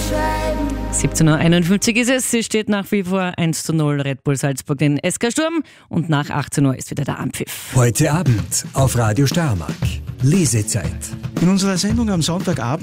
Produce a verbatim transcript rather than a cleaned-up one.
siebzehn Uhr einundfünfzig ist es. Es steht nach wie vor eins zu null Red Bull Salzburg den S K Sturm und nach achtzehn Uhr ist wieder der Anpfiff. Heute Abend auf Radio Steiermark. Lesezeit. In unserer Sendung am Sonntagabend